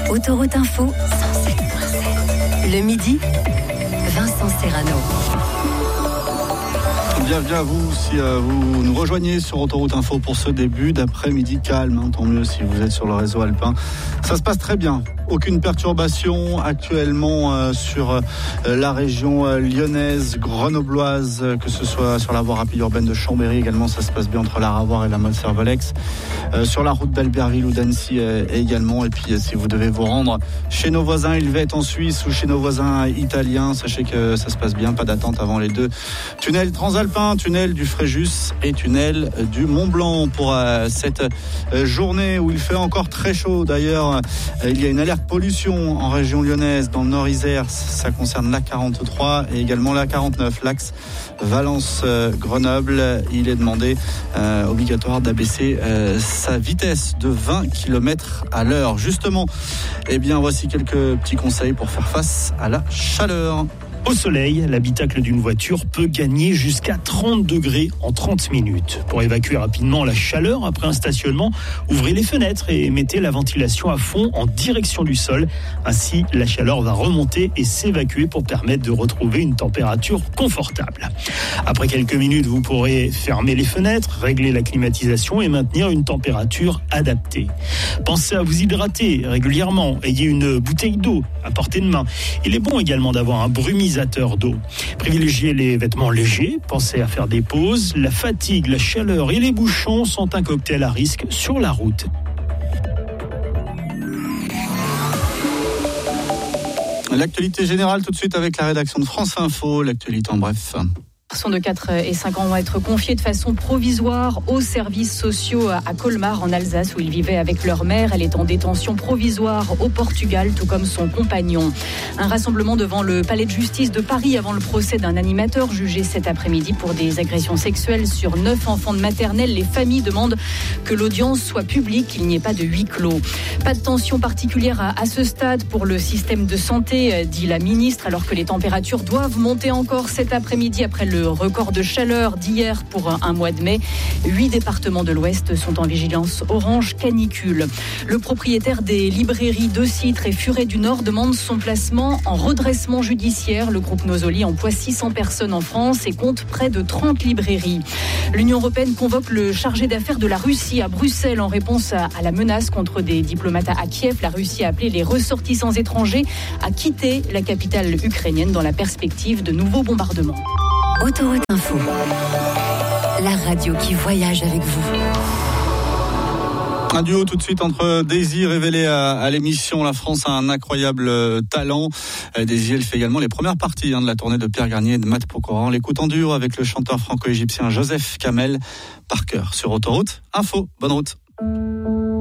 Autoroute Info, 107.7. Le midi, Vincent Serrano. Bienvenue à vous si vous nous rejoignez sur Autoroute Info pour ce début d'après-midi calme. Tant mieux si vous êtes sur le réseau alpin. Ça se passe très bien. Aucune perturbation actuellement sur la région lyonnaise, grenobloise, que ce soit sur la voie rapide urbaine de Chambéry également. Ça se passe bien entre l'Aravoire et la Motte-Servolex. Sur la route d'Albertville ou d'Annecy également. Et puis si vous devez vous rendre chez nos voisins helvètes en Suisse ou chez nos voisins italiens, sachez que ça se passe bien. Pas d'attente avant les deux tunnels transalpins, tunnel du Fréjus et tunnel du Mont Blanc pour cette journée où il fait encore très chaud. D'ailleurs, il y a une alerte pollution en région lyonnaise, dans le Nord Isère. Ça concerne l'A43 et également l'A49, l'axe Valence-Grenoble. Il est demandé obligatoire d'abaisser sa vitesse de 20 km à l'heure. Justement, voici quelques petits conseils pour faire face à la chaleur. Au soleil, l'habitacle d'une voiture peut gagner jusqu'à 30 degrés en 30 minutes. Pour évacuer rapidement la chaleur après un stationnement, ouvrez les fenêtres et mettez la ventilation à fond en direction du sol. Ainsi, la chaleur va remonter et s'évacuer pour permettre de retrouver une température confortable. Après quelques minutes, vous pourrez fermer les fenêtres, régler la climatisation et maintenir une température adaptée. Pensez à vous hydrater régulièrement. Ayez une bouteille d'eau à portée de main. Il est bon également d'avoir un brumisateur d'eau. Privilégiez les vêtements légers, pensez à faire des pauses. La fatigue, la chaleur et les bouchons sont un cocktail à risque sur la route. L'actualité générale tout de suite avec la rédaction de France Info, l'actualité en bref. Les garçons de 4 et 5 ans vont être confiés de façon provisoire aux services sociaux à Colmar en Alsace où ils vivaient avec leur mère. Elle est en détention provisoire au Portugal, tout comme son compagnon. Un rassemblement devant le palais de justice de Paris avant le procès d'un animateur jugé cet après-midi pour des agressions sexuelles sur 9 enfants de maternelle. Les familles demandent que l'audience soit publique, qu'il n'y ait pas de huis clos. Pas de tension particulière à ce stade pour le système de santé, dit la ministre, alors que les températures doivent monter encore cet après-midi après le record de chaleur d'hier pour un mois de mai. 8 départements de l'Ouest sont en vigilance orange canicule. Le propriétaire des librairies de Citre et Furet du Nord demande son placement en redressement judiciaire. Le groupe Nosoli emploie 600 personnes en France et compte près de 30 librairies. L'Union européenne convoque le chargé d'affaires de la Russie à Bruxelles en réponse à la menace contre des diplomates à Kiev. La Russie a appelé les ressortissants étrangers à quitter la capitale ukrainienne dans la perspective de nouveaux bombardements. Autoroute Info, la radio qui voyage avec vous. Un duo tout de suite entre Daisy, révélé à l'émission La France a un incroyable talent. Daisy, elle fait également les premières parties de la tournée de Pierre Garnier et de Matt Pokora. On l'écoute en duo avec le chanteur franco-égyptien Joseph Kamel. Par cœur sur Autoroute Info. Bonne route.